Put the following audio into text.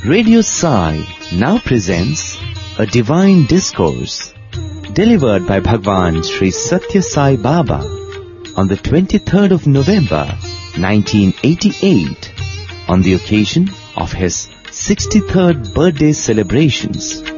Radio Sai now presents a divine discourse delivered by Bhagwan Sri Satya Sai Baba on the 23rd of November 1988 on the occasion of his 63rd birthday celebrations.